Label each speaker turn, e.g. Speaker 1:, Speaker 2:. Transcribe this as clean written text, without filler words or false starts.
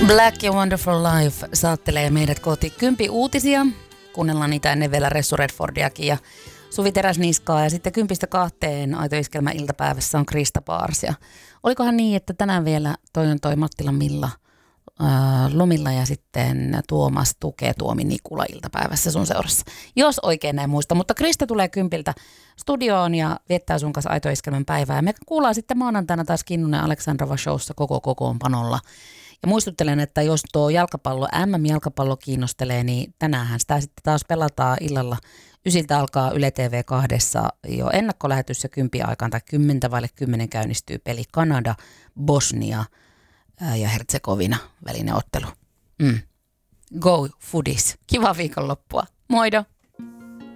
Speaker 1: Black ja Wonderful Life saattelee meidät kohti 10 uutisia. Kuunnellaan niitä ennen vielä Ressu Redfordiakin ja Suvi Teräsniskaa. Ja sitten 10-2 Aito Iskelmä iltapäivässä on Krista Paars. Ja olikohan niin, että tänään vielä toi Mattila Milla lomilla ja sitten Tuomas tukee Tuomi Nikula iltapäivässä sun seurassa. Jos oikein näin muista. Mutta Krista tulee 10 studioon ja viettää sun kanssa Aito Iskelmän päivää. Ja me kuullaan sitten maanantaina taas Kinnunen Aleksandrova showssa koko kokoonpanolla. Ja muistuttelen, että jos tuo MM-jalkapallo kiinnostelee, niin tänäänhän sitä sitten taas pelataan illalla. 9 alkaa Yle TV2 jo ennakkolähetys ja 10 aikaan tai 10 käynnistyy peli Kanada, Bosnia ja Herzegovina välinen ottelu. Go Foodies. Kiva viikonloppua. Moido!